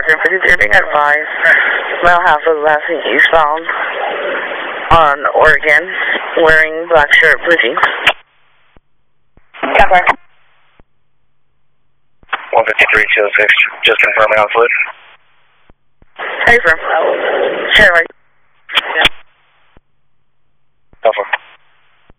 Sergeant 53 being advised, male half of last east found on Oregon, wearing black shirt, blue jeans. Copy. 153-206, just confirming on foot. Hey, from. Sure, right.